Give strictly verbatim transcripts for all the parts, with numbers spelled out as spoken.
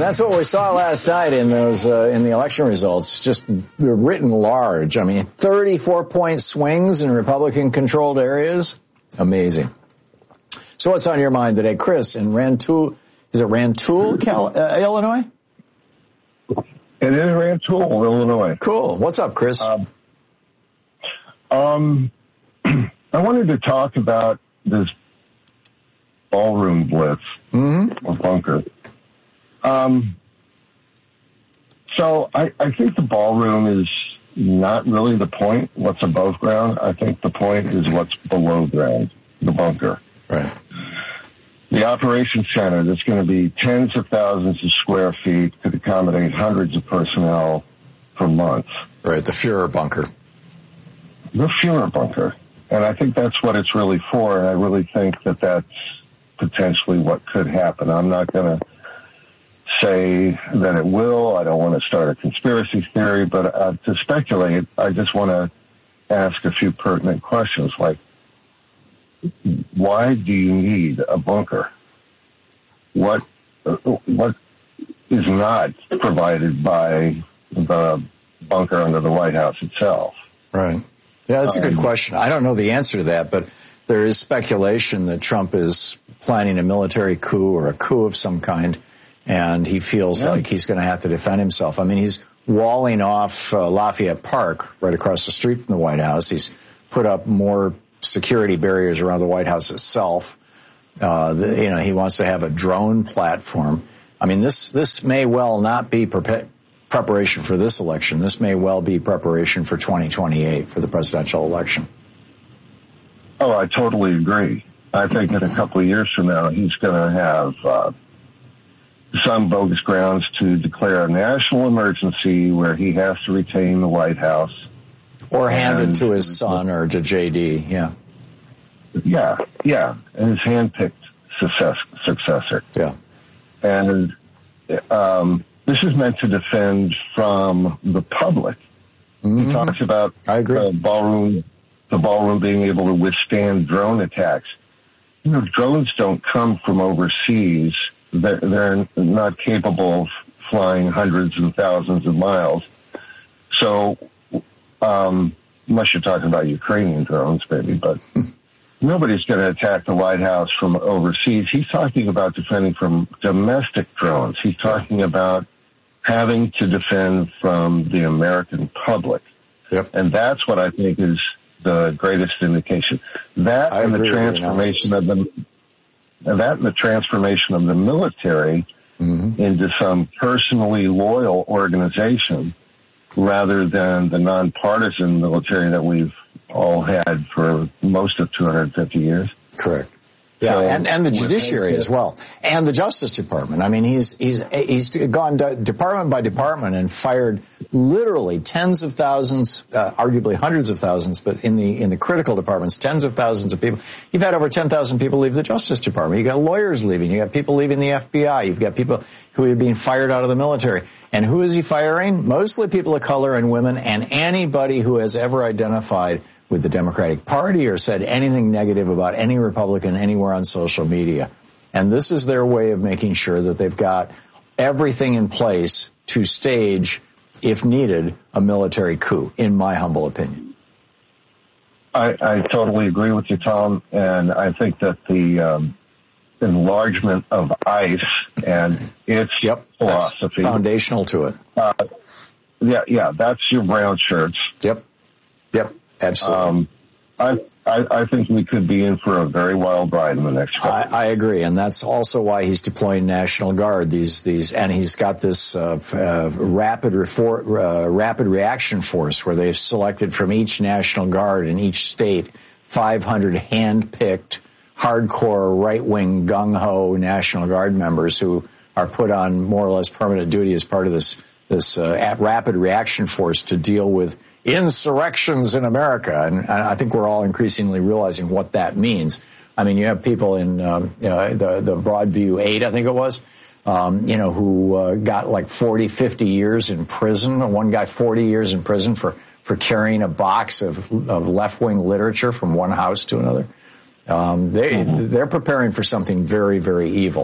that's what we saw last night in those uh, in the election results, just written large. I mean, thirty-four point swings in Republican-controlled areas. Amazing. So what's on your mind today, Chris, in Rantoul? Is it Rantoul, Cal- uh, Illinois? It is Rantoul, Illinois. Cool. What's up, Chris? Um, um I wanted to talk about this ballroom blitz mm-hmm. or bunker. Um, so I, I think the ballroom is not really the point, what's above ground. I think the point is what's below ground, the bunker. Right. The operations center, that's going to be tens of thousands of square feet, could accommodate hundreds of personnel per month. Right, the Fuhrer bunker. The Fuhrer bunker. And I think that's what it's really for, and I really think that that's potentially what could happen. I'm not going to say that it will. I don't want to start a conspiracy theory, but uh, to speculate, I just want to ask a few pertinent questions, like, why do you need a bunker? What uh, what is not provided by the bunker under the White House itself? Right. Yeah, that's a good um, question. I don't know the answer to that, but there is speculation that Trump is planning a military coup or a coup of some kind, and he feels yeah. like he's going to have to defend himself. I mean, he's walling off uh, Lafayette Park right across the street from the White House. He's put up more security barriers around the White House itself. Uh, the, you know, he wants to have a drone platform. I mean, this this may well not be pre- preparation for this election. This may well be preparation for twenty twenty-eight, for the presidential election. Oh, I totally agree. I think in a couple of years from now, he's going to have uh, some bogus grounds to declare a national emergency where he has to retain the White House. Or hand and, it to his son or to J D, yeah. Yeah, yeah, and his handpicked success, successor. Yeah. And um, this is meant to defend from the public. Mm-hmm. He talks about I agree. the ballroom, the ballroom being able to withstand drone attacks. You know, drones don't come from overseas. They're, they're not capable of flying hundreds and thousands of miles. So, Um, unless you're talking about Ukrainian drones, maybe, but nobody's going to attack the White House from overseas. He's talking about defending from domestic drones. He's talking about having to defend from the American public. Yep. And that's what I think is the greatest indication. That I and the agree with transformation of the, and that and the transformation of the military mm-hmm. into some personally loyal organization, rather than the nonpartisan military that we've all had for most of two hundred fifty years. Correct. Yeah, so, and, and the judiciary as well, and the Justice Department. I mean, he's he's he's gone department by department and fired literally tens of thousands, uh, arguably hundreds of thousands, but in the in the critical departments, tens of thousands of people. You've had over ten thousand people leave the Justice Department. You got lawyers leaving. You got people leaving the F B I. You've got people who are being fired out of the military. And who is he firing? Mostly people of color and women, and anybody who has ever identified with the Democratic Party or said anything negative about any Republican anywhere on social media. And this is their way of making sure that they've got everything in place to stage, if needed, a military coup, in my humble opinion. I, I totally agree with you, Tom, and I think that the um, enlargement of ICE and its yep, philosophy, that's foundational to it. Uh, yeah, yeah, that's your brown shirts. Yep, yep, absolutely. Um, I, I, I think we could be in for a very wild ride in the next couple. I, I agree, and that's also why he's deploying National Guard. These, these, and he's got this uh, uh, rapid refor- uh, rapid reaction force where they've selected from each National Guard in each state five hundred hand-picked, hardcore, right-wing, gung-ho National Guard members who are put on more or less permanent duty as part of this this uh, rapid reaction force to deal with insurrections in America. And, and I think we're all increasingly realizing what that means. I mean, you have people in um, you know, the, the Broadview eight, I think it was, um, you know, who uh, got like forty, fifty years in prison. One guy forty years in prison for, for carrying a box of, of left-wing literature from one house to another. Um, they, mm-hmm. they're preparing for something very, very evil.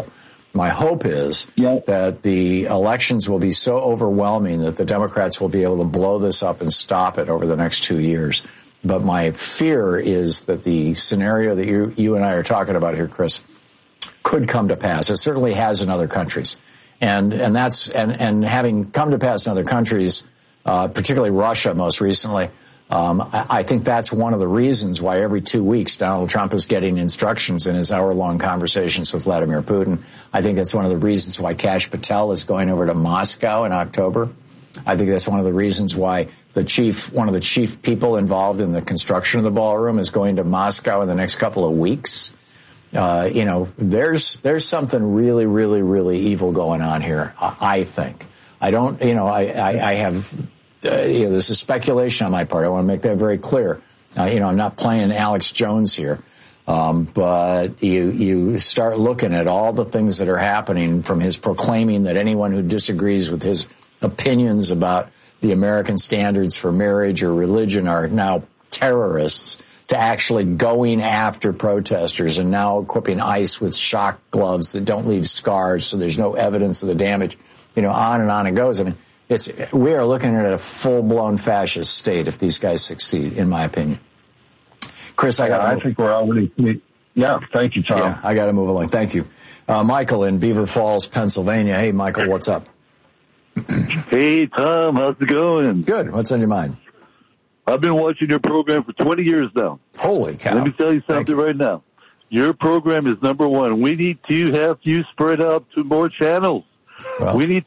My hope is yeah. that the elections will be so overwhelming that the Democrats will be able to blow this up and stop it over the next two years. But my fear is that the scenario that you, you and I are talking about here, Chris, could come to pass. It certainly has in other countries. And, and that's, and, and having come to pass in other countries, uh, particularly Russia most recently, Um, I, I think that's one of the reasons why every two weeks Donald Trump is getting instructions in his hour-long conversations with Vladimir Putin. I think that's one of the reasons why Kash Patel is going over to Moscow in October. I think that's one of the reasons why the chief, one of the chief people involved in the construction of the ballroom is going to Moscow in the next couple of weeks. Uh, you know, there's there's something really, really, really evil going on here, I think. I don't, you know, I, I, I have... Uh, you know, this is speculation on my part. I want to make that very clear. Uh, you know, I'm not playing Alex Jones here. Um, but you, you start looking at all the things that are happening, from his proclaiming that anyone who disagrees with his opinions about the American standards for marriage or religion are now terrorists, to actually going after protesters and now equipping ICE with shock gloves that don't leave scars, so there's no evidence of the damage. You know, on and on it goes. I mean, It's, we are looking at a full-blown fascist state if these guys succeed, in my opinion. Chris, I got. Yeah, I think we're already. Yeah, thank you, Tom. Yeah, I got to move along. Thank you, uh, Michael in Beaver Falls, Pennsylvania. Hey, Michael, what's up? Hey, Tom, how's it going? Good. What's on your mind? I've been watching your program for twenty years now. Holy cow! Let me tell you something you. right now. Your program is number one. We need to have you spread out to more channels. Well, we need